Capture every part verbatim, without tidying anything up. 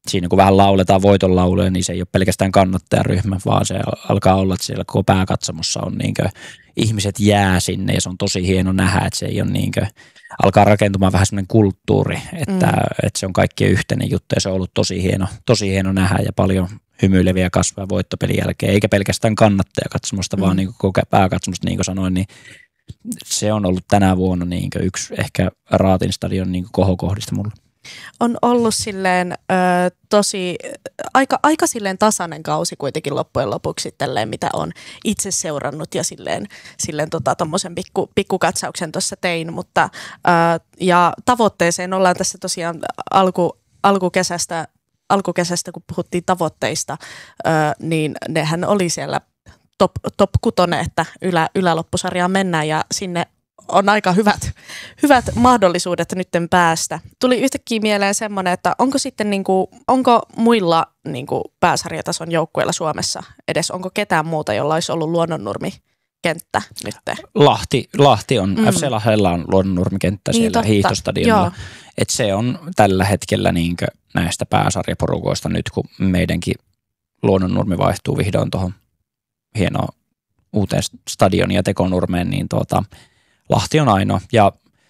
siinä kun vähän lauletaan voitonlauluja, niin se ei ole pelkästään kannattajaryhmä, vaan se alkaa olla, että siellä koko pääkatsomossa on niin kuin, ihmiset jää sinne ja se on tosi hieno nähdä, että se ei ole niin kuin, alkaa rakentumaan vähän semmoinen kulttuuri, että, mm. että se on kaikkien yhteinen juttu ja se on ollut tosi hieno, tosi hieno nähdä ja paljon hymyileviä kasvoja voittopelin jälkeen, eikä pelkästään kannattajakatsomosta, mm. vaan niin kuin koko pääkatsomosta, niin kuin sanoin, niin se on ollut tänä vuonna niin kuin yksi ehkä Raatin stadion niin kuin kohokohdista mulla. On ollut silleen ö, tosi, aika, aika silleen tasainen kausi kuitenkin loppujen lopuksi tälleen, mitä on itse seurannut ja silleen, silleen tota, tommosen pikku, pikkukatsauksen tuossa tein, mutta ö, ja tavoitteeseen ollaan tässä tosiaan alku, alkukesästä, alkukesästä, kun puhuttiin tavoitteista, ö, niin nehän oli siellä top, top kutonen, että ylä, yläloppusarjaan mennään ja sinne on aika hyvät, hyvät mahdollisuudet nytten päästä. Tuli yhtäkkiä mieleen semmoinen, että onko sitten niinku, onko muilla niinku pääsarjatason joukkueilla Suomessa edes, onko ketään muuta, jolla olisi ollut Luonnonnurmi-kenttä nyt? Lahti, Lahti on, mm. F C Lahdella on Luonnonnurmi-kenttä niin, siellä hiihtostadionilla. Et se on tällä hetkellä niinkö näistä pääsarjaporukoista nyt, kun meidänkin Luonnonnurmi vaihtuu vihdoin tuohon hienoon uuteen stadioniin ja Tekonurmeen, niin tuota Lahti on ainoa ja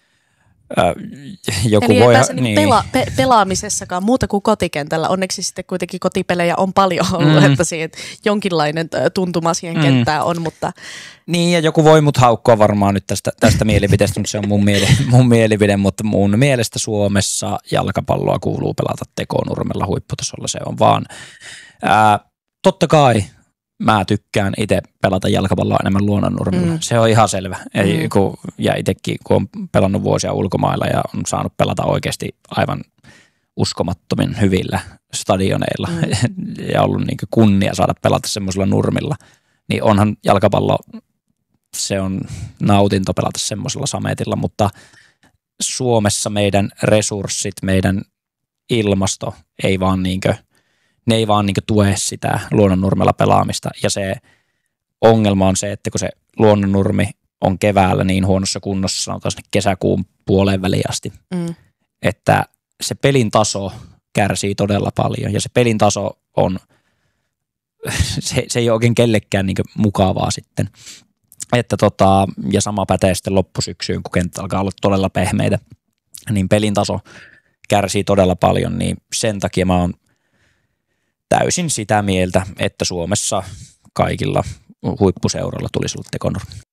äh, joku Eli voi... Eli niin. pela, pe, pelaamisessakaan muuta kuin kotikentällä. Onneksi sitten kuitenkin kotipelejä on paljon ollut, mm. että siihen jonkinlainen tuntuma siihen mm. kenttään on, mutta... Niin ja joku voi mut haukkoa varmaan nyt tästä, tästä mielipiteestä, mutta se on mun, mieli, mun mielipide, mutta mun mielestä Suomessa jalkapalloa kuuluu pelata Tekonurmella huipputasolla. Se on vaan... Äh, totta kai... Mä tykkään itse pelata jalkapalloa enemmän Luonnonnurmilla. Mm. Se on ihan selvä. Ei, mm. kun, ja itsekin, kun on pelannut vuosia ulkomailla ja on saanut pelata oikeasti aivan uskomattomin hyvillä stadioneilla mm. ja ollut niin kuin kunnia saada pelata semmoisilla nurmilla, niin onhan jalkapallo, se on nautinto pelata semmoisella sametilla, mutta Suomessa meidän resurssit, meidän ilmasto ei vaan niinkö ne ei vaan niinku tue sitä Luonnonnurmella pelaamista ja se ongelma on se, että kun se Luonnonnurmi on keväällä niin huonossa kunnossa, sanotaan sinne kesäkuun puoleen väliin asti, mm. että se pelin taso kärsii todella paljon ja se pelin taso on, se, se ei ole oikein kellekään niinku mukavaa sitten. Että tota, ja sama pätee sitten loppusyksyyn, kun kenttä alkaa olla todella pehmeitä, niin pelin taso kärsii todella paljon, niin sen takia mä oon täysin sitä mieltä, että Suomessa kaikilla huippuseuroilla tulisi olla Tekonurmi.